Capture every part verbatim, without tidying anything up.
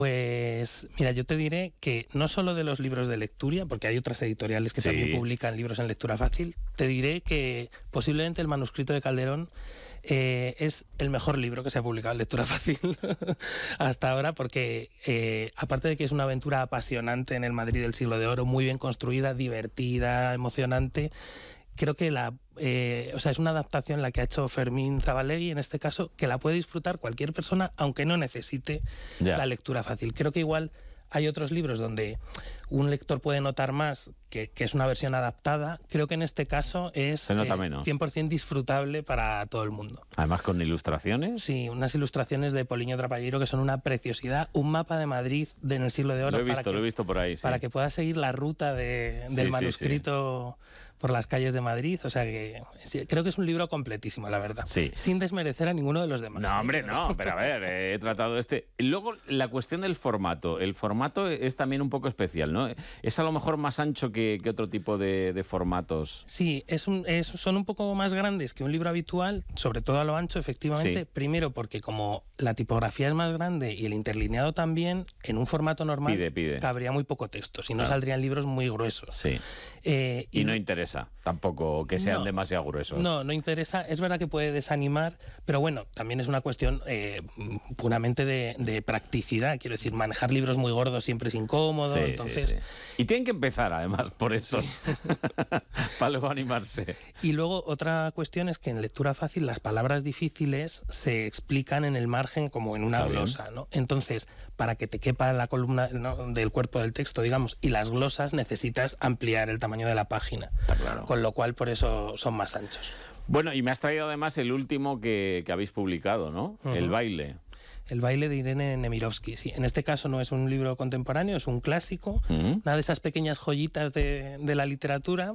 Pues mira, yo te diré que no solo de los libros de Lecturia, porque hay otras editoriales que Sí. también publican libros en lectura fácil, te diré que posiblemente El manuscrito de Calderón eh, es el mejor libro que se ha publicado en lectura fácil hasta ahora, porque eh, aparte de que es una aventura apasionante en el Madrid del siglo de oro, muy bien construida, divertida, emocionante, creo que la, eh, o sea, es una adaptación la que ha hecho Fermín Zabalegui, en este caso, que la puede disfrutar cualquier persona, aunque no necesite Ya. la lectura fácil. Creo que igual hay otros libros donde un lector puede notar más que, que es una versión adaptada. Creo que en este caso es Se nota menos. cien por ciento disfrutable para todo el mundo. Además con ilustraciones. Sí, unas ilustraciones de Poliño Trapallero que son una preciosidad. Un mapa de Madrid de, en el siglo de oro. Lo he visto, para que, lo he visto por ahí. Sí. Para que puedas seguir la ruta de, Sí, del sí, manuscrito por las calles de Madrid. O sea que sí, creo que es un libro completísimo, la verdad. Sí. Sin desmerecer a ninguno de los demás. No, ¿eh? hombre, no, pero a ver, eh, he tratado este. Y luego, la cuestión del formato. El formato es también un poco especial, ¿no? Es a lo mejor más ancho que, que otro tipo de, de formatos. Sí, es un, es, son un poco más grandes que un libro habitual, sobre todo a lo ancho, efectivamente. Sí. Primero porque como la tipografía es más grande y el interlineado también, en un formato normal Pide, pide. cabría muy poco texto, si no Claro. saldrían libros muy gruesos. Sí. Eh, Y no interesa tampoco que sean No, demasiado gruesos. No, no interesa. Es verdad que puede desanimar, pero bueno, también es una cuestión eh, puramente de, de practicidad. Quiero decir, manejar libros muy gordos siempre es incómodo. Sí, sí, entonces, sí. Y tienen que empezar, además, por estos, para luego animarse. Y luego otra cuestión es que en lectura fácil las palabras difíciles se explican en el margen como en una Está bien. glosa, ¿no? Entonces, para que te quepa en la columna, ¿no?, del cuerpo del texto, digamos, y las glosas necesitas ampliar el tamaño de la página. Está claro. Con lo cual, por eso son más anchos. Bueno, y me has traído además el último que, que habéis publicado, ¿no? Ujú. El baile. El baile de Irene Nemirovsky, sí. En este caso no es un libro contemporáneo, es un clásico, Ujú. una de esas pequeñas joyitas de, de la literatura.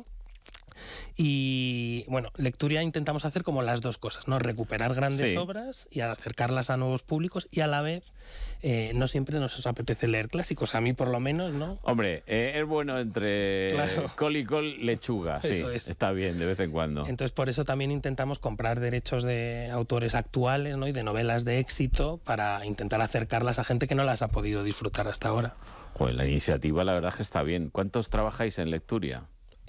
Y bueno, Lecturia intentamos hacer como las dos cosas, ¿no? Recuperar grandes Sí. obras y acercarlas a nuevos públicos, y a la vez eh, no siempre nos apetece leer clásicos, a mí por lo menos, ¿no? Hombre, eh, es bueno entre Claro. col y col lechuga, sí, Eso es. está bien de vez en cuando. Entonces por eso también intentamos comprar derechos de autores actuales, ¿no?, y de novelas de éxito para intentar acercarlas a gente que no las ha podido disfrutar hasta ahora. Joder, la iniciativa la verdad es que está bien. ¿Cuántos trabajáis en Lecturia?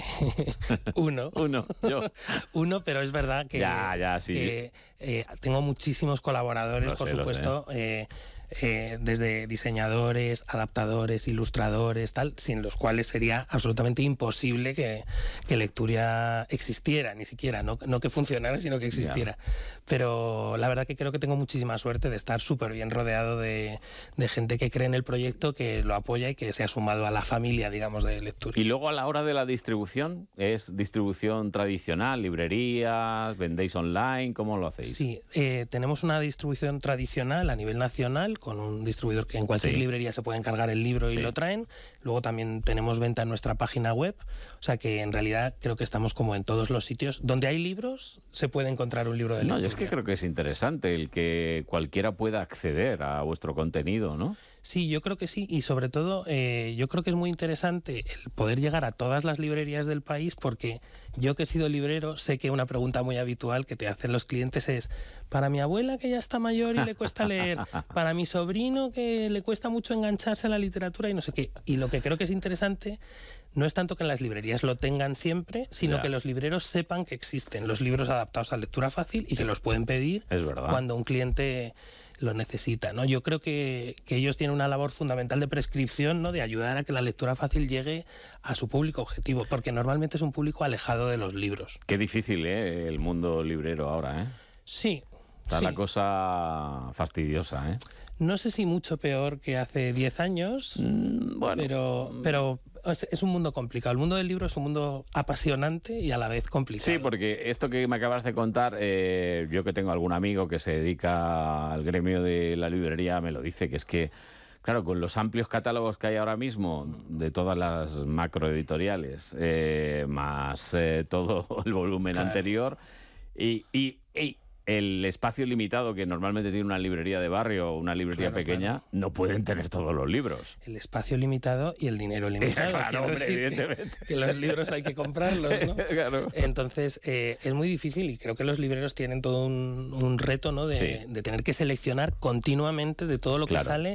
Uno. Uno, yo. Uno, pero es verdad que, Ya, ya, sí. que, eh, tengo muchísimos colaboradores, Lo por sé, lo supuesto, eh, eh, desde diseñadores, adaptadores, ilustradores, tal, sin los cuales sería absolutamente imposible que, que Lecturia existiera, ni siquiera, no, no que funcionara, sino que existiera. Pero la verdad que creo que tengo muchísima suerte de estar súper bien rodeado de, de gente que cree en el proyecto, que lo apoya y que se ha sumado a la familia, digamos, de Lecturia. Y luego a la hora de la distribución, ¿es distribución tradicional, librerías, vendéis online? ¿Cómo lo hacéis? Sí, eh, tenemos una distribución tradicional a nivel nacional, con un distribuidor que en cualquier Sí. librería se puede encargar el libro y Sí. lo traen. Luego también tenemos venta en nuestra página web. O sea que en realidad creo que estamos como en todos los sitios. Donde hay libros, se puede encontrar un libro de No, Lecturia. yo es que creo que es interesante el que cualquiera pueda acceder a vuestro contenido, ¿no? Sí, yo creo que sí, y sobre todo eh, yo creo que es muy interesante el poder llegar a todas las librerías del país, porque yo que he sido librero sé que una pregunta muy habitual que te hacen los clientes es: para mi abuela que ya está mayor y le cuesta leer, para mi sobrino que le cuesta mucho engancharse a la literatura y no sé qué. Y lo que creo que es interesante no es tanto que en las librerías lo tengan siempre, sino Ya. que los libreros sepan que existen los libros adaptados a lectura fácil y que los pueden pedir Es verdad. cuando un cliente lo necesita, ¿no? Yo creo que, que ellos tienen una labor fundamental de prescripción, ¿no?, de ayudar a que la lectura fácil llegue a su público objetivo, porque normalmente es un público alejado de los libros. Qué difícil, ¿eh? El mundo librero ahora, ¿eh? Sí. Está sí. la cosa fastidiosa, ¿eh? No sé si mucho peor que hace diez años, Mm, bueno. pero, pero es, es un mundo complicado. El mundo del libro es un mundo apasionante y a la vez complicado. Sí, porque esto que me acabas de contar, eh, yo que tengo algún amigo que se dedica al gremio de la librería, me lo dice, que es que, claro, con los amplios catálogos que hay ahora mismo de todas las macroeditoriales, eh, más eh, todo el volumen Claro. anterior, y, y, y el espacio limitado que normalmente tiene una librería de barrio o una librería Claro, pequeña, claro. no pueden tener todos los libros. El espacio limitado y el dinero limitado. Claro, Quiero hombre, decir que- evidentemente. que los libros hay que comprarlos, ¿no? Claro. Entonces, eh, es muy difícil, y creo que los libreros tienen todo un, un reto, ¿no?, de, Sí. de tener que seleccionar continuamente de todo lo que Claro. sale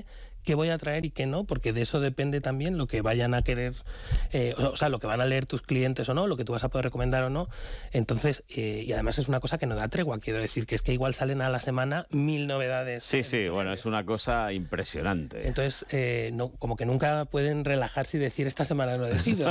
qué voy a traer y qué no, porque de eso depende también lo que vayan a querer, eh, o sea, lo que van a leer tus clientes o no, lo que tú vas a poder recomendar o no. Entonces, eh, y además es una cosa que no da tregua, quiero decir, que es que igual salen a la semana mil novedades. Sí, sí, bueno, es una cosa impresionante. Entonces, eh, no, como que nunca pueden relajarse y decir, esta semana no he decidido.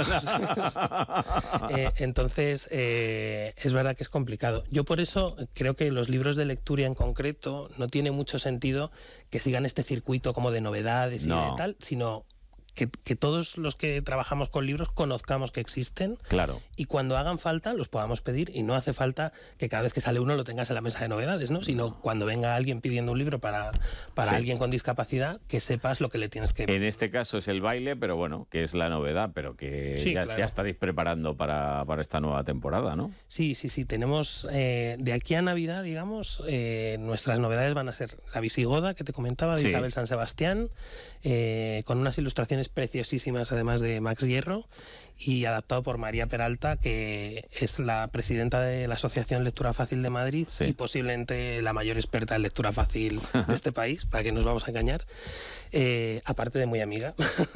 eh, entonces, eh, es verdad que es complicado. Yo por eso creo que los libros de Lecturia en concreto no tiene mucho sentido que sigan este circuito como de novedades y No. de tal, sino que, que todos los que trabajamos con libros conozcamos que existen, Claro. y cuando hagan falta los podamos pedir, y no hace falta que cada vez que sale uno lo tengas en la mesa de novedades, ¿no? Sino cuando venga alguien pidiendo un libro para, para Sí. alguien con discapacidad, que sepas lo que le tienes que... En este caso es el baile, pero bueno, que es la novedad, pero que Sí, ya, claro. ya estaréis preparando para, para esta nueva temporada, ¿no? Sí, sí, sí. Tenemos eh, de aquí a Navidad, digamos, eh, nuestras novedades van a ser La Visigoda, que te comentaba, de Sí. Isabel San Sebastián, eh, con unas ilustraciones preciosísimas, además de Max Hierro, y adaptado por María Peralta, que es la presidenta de la Asociación Lectura Fácil de Madrid, Sí. y posiblemente la mayor experta en lectura fácil de este país, para que nos vamos a engañar, eh, aparte de muy amiga.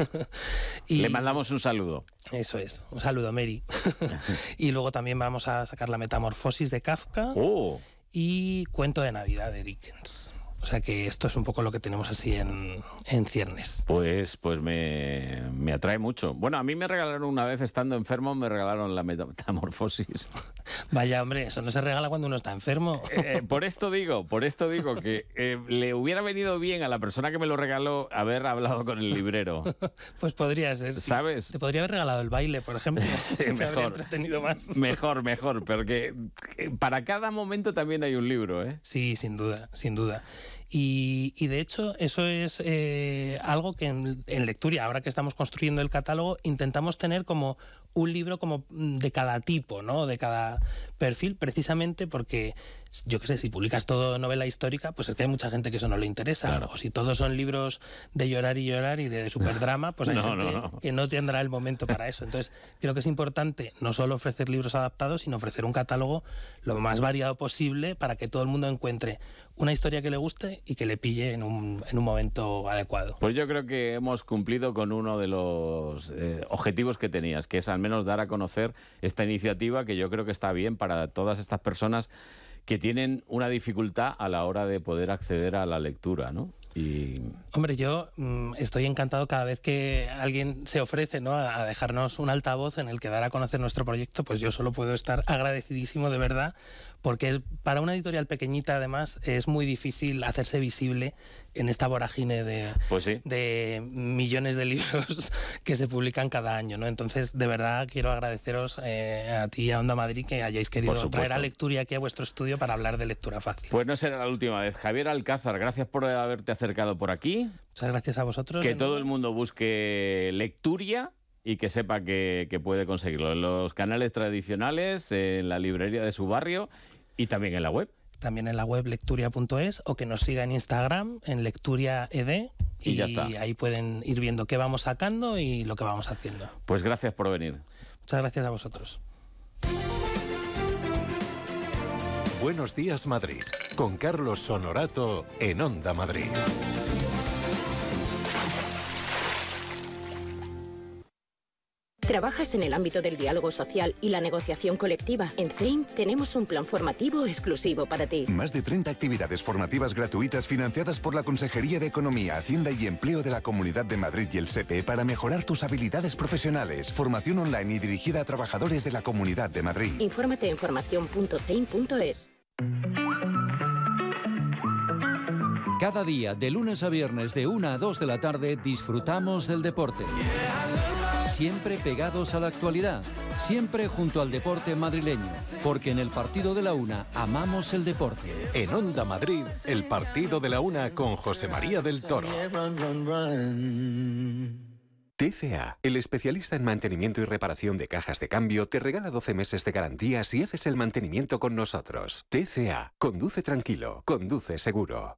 Y- Le mandamos un saludo. Eso es. Un saludo, Mary. Y luego también vamos a sacar La Metamorfosis de Kafka ¡Oh! y Cuento de Navidad de Dickens. O sea que esto es un poco lo que tenemos así en, en ciernes. Pues, pues me, me atrae mucho. Bueno, a mí me regalaron una vez, estando enfermo, me regalaron la metamorfosis. Vaya, hombre, eso no se regala cuando uno está enfermo. Eh, por esto digo, por esto digo que eh, le hubiera venido bien a la persona que me lo regaló haber hablado con el librero. Pues podría ser. sí. ¿Sabes? Te podría haber regalado el baile, por ejemplo. Sí, Te habría mejor. entretenido más. Mejor, mejor, porque eh, para cada momento también hay un libro, ¿eh? Sí, sin duda, sin duda. Y, y de hecho, eso es eh, algo que en, en Lecturia, ahora que estamos construyendo el catálogo, intentamos tener como un libro como de cada tipo, ¿no? De cada perfil, precisamente porque, yo qué sé, si publicas todo novela histórica, pues es que hay mucha gente que eso no le interesa. Claro. O si todos son libros de llorar y llorar y de superdrama, pues hay No, gente no, no. que no tendrá el momento para eso. Entonces, creo que es importante no solo ofrecer libros adaptados, sino ofrecer un catálogo lo más variado posible para que todo el mundo encuentre una historia que le guste y que le pille en un, en un momento adecuado. Pues yo creo que hemos cumplido con uno de los eh, objetivos que tenías, que es al menos dar a conocer esta iniciativa, que yo creo que está bien para todas estas personas que tienen una dificultad a la hora de poder acceder a la lectura, ¿no? Y Hombre, yo mm, estoy encantado cada vez que alguien se ofrece, ¿no?, a, a dejarnos un altavoz en el que dar a conocer nuestro proyecto, pues yo solo puedo estar agradecidísimo de verdad, porque es, para una editorial pequeñita además es muy difícil hacerse visible en esta vorágine de, pues sí. de millones de libros que se publican cada año, ¿no? Entonces, de verdad, quiero agradeceros eh, a ti y a Onda Madrid que hayáis querido Por supuesto. traer a Lecturia aquí a vuestro estudio para hablar de lectura fácil. Pues no será la última vez. Javier Alcázar, gracias por haberte acercado por aquí. Muchas gracias a vosotros. Que de todo nuevo. el mundo busque Lecturia y que sepa que, que puede conseguirlo en los canales tradicionales, en la librería de su barrio y también en la web. También en la web lecturia punto es, o que nos siga en Instagram, en lecturiaed, Y y ya está. ahí pueden ir viendo qué vamos sacando y lo que vamos haciendo. Pues gracias por venir. Muchas gracias a vosotros. Buenos días, Madrid, con Carlos Honorato en Onda Madrid. ¿Trabajas en el ámbito del diálogo social y la negociación colectiva? En C E I M tenemos un plan formativo exclusivo para ti. Más de treinta actividades formativas gratuitas financiadas por la Consejería de Economía, Hacienda y Empleo de la Comunidad de Madrid y el S E P E para mejorar tus habilidades profesionales. Formación online y dirigida a trabajadores de la Comunidad de Madrid. Infórmate en formación punto c e i m punto es. Cada día, de lunes a viernes, de una a dos de la tarde, disfrutamos del deporte. Siempre pegados a la actualidad, siempre junto al deporte madrileño, porque en el partido de la una amamos el deporte. En Onda Madrid, el partido de la una con José María del Toro. T C A, el especialista en mantenimiento y reparación de cajas de cambio, te regala doce meses de garantía si haces el mantenimiento con nosotros. T C A, conduce tranquilo, conduce seguro.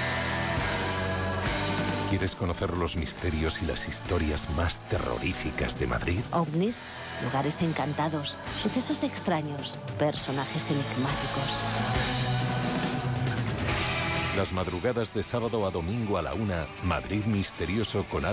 ¿Quieres conocer los misterios y las historias más terroríficas de Madrid? Ovnis, lugares encantados, sucesos extraños, personajes enigmáticos. Las madrugadas de sábado a domingo a la una, Madrid Misterioso con